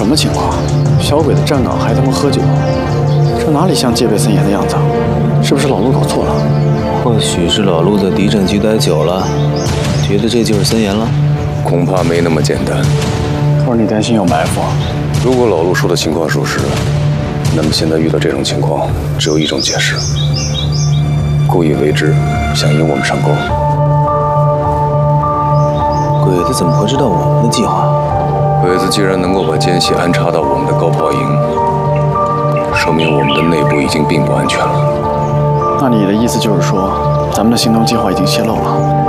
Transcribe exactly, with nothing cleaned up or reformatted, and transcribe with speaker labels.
Speaker 1: 什么情况？小鬼子站岗还他妈喝酒，这哪里像戒备森严的样子？是不是老陆搞错了？
Speaker 2: 或许是老陆在敌阵局待久了，觉得这就是森严了。
Speaker 3: 恐怕没那么简单。
Speaker 1: 或者你担心有埋伏？
Speaker 3: 如果老陆说的情况属实，那么现在遇到这种情况，只有一种解释：故意为之，想引我们上钩。
Speaker 2: 鬼子怎么会知道我们的计划？
Speaker 3: 鬼子既然能够把奸细安插到我们的高炮营，说明我们的内部已经并不安全了。
Speaker 1: 那你的意思就是说，咱们的行动计划已经泄露了？